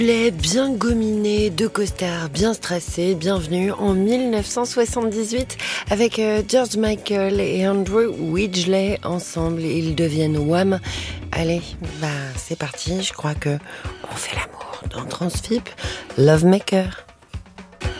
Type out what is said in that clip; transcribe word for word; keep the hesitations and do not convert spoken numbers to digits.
Les bien gominés, deux costards bien stressés, bienvenue en dix-neuf cent soixante-dix-huit avec euh, George Michael et Andrew Widgley ensemble, ils deviennent Wham. Allez, bah c'est parti, je crois que on fait l'amour dans Transfip Lovemaker.